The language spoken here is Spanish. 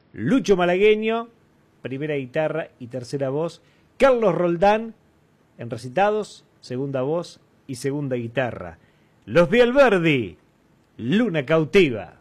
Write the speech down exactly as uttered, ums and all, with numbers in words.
Lucho Malagueño, primera guitarra y tercera voz. Carlos Roldán, en recitados, segunda voz y segunda guitarra. Los Vialberdi, Luna Cautiva.